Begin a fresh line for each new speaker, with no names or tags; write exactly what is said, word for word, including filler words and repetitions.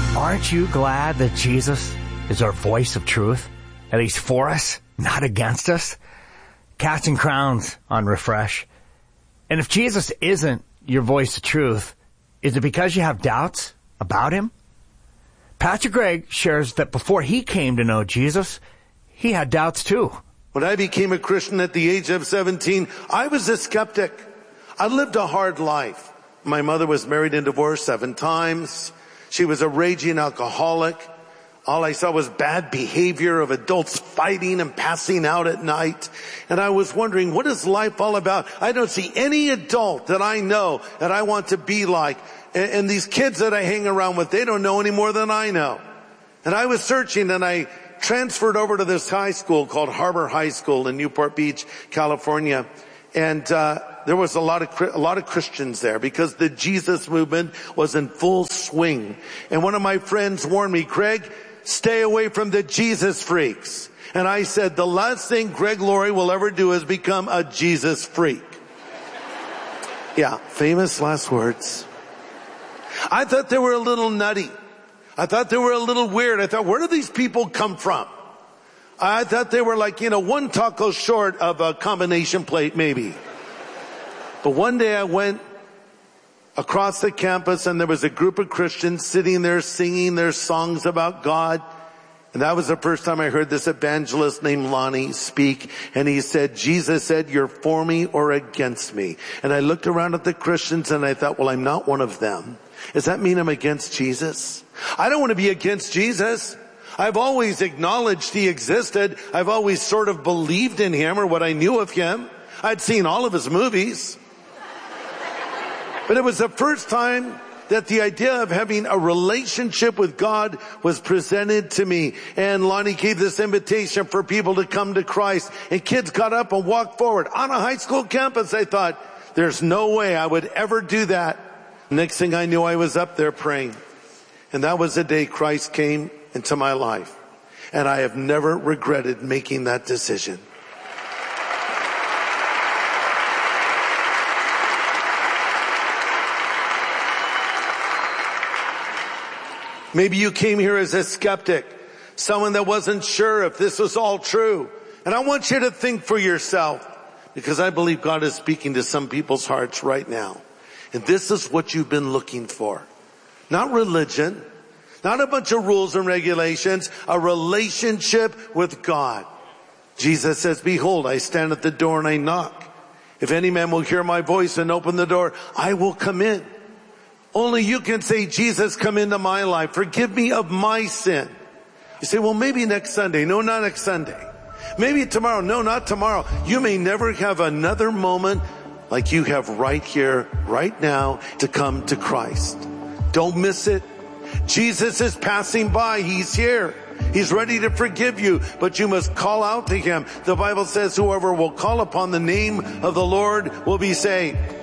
Aren't you glad that Jesus is our voice of truth? That he's for us, not against us? Casting crowns on Refresh. And if Jesus isn't your voice of truth, is it because you have doubts about him? Pastor Greg shares that before he came to know Jesus, he had doubts too.
When I became a Christian at the age of seventeen, I was a skeptic. I lived a hard life. My mother was married and divorced seven times. She was a raging alcoholic. All I saw was bad behavior of adults fighting and passing out at night. And I was wondering, what is life all about? I don't see any adult that I know that I want to be like. And, and these kids that I hang around with, they don't know any more than I know. And I was searching, and I transferred over to this high school called Harbor High School in Newport Beach, California. And uh there was a lot of a lot of Christians there because the Jesus movement was in full swing. And one of my friends warned me, Craig, stay away from the Jesus freaks. And I said, the last thing Greg Laurie will ever do is become a Jesus freak. Yeah, famous last words. I thought they were a little nutty. I thought they were a little weird. I thought, where do these people come from? I thought they were like, you know, one taco short of a combination plate maybe. But one day I went across the campus, and there was a group of Christians sitting there singing their songs about God. And that was the first time I heard this evangelist named Lonnie speak. And he said, Jesus said, you're for me or against me. And I looked around at the Christians and I thought, well, I'm not one of them. Does that mean I'm against Jesus? I don't want to be against Jesus. I've always acknowledged he existed. I've always sort of believed in him or what I knew of him. I'd seen all of his movies. But it was the first time that the idea of having a relationship with God was presented to me. And Lonnie gave this invitation for people to come to Christ. And kids got up and walked forward. On a high school campus, I thought, there's no way I would ever do that. Next thing I knew, I was up there praying. And that was the day Christ came into my life. And I have never regretted making that decision. Maybe you came here as a skeptic, someone that wasn't sure if this was all true. And I want you to think for yourself, because I believe God is speaking to some people's hearts right now. And this is what you've been looking for. Not religion, not a bunch of rules and regulations, a relationship with God. Jesus says, behold, I stand at the door and I knock. If any man will hear my voice and open the door, I will come in. Only you can say, Jesus, come into my life. Forgive me of my sin. You say, well, maybe next Sunday. No, not next Sunday. Maybe tomorrow. No, not tomorrow. You may never have another moment like you have right here, right now, to come to Christ. Don't miss it. Jesus is passing by. He's here. He's ready to forgive you, but you must call out to him. The Bible says whoever will call upon the name of the Lord will be saved.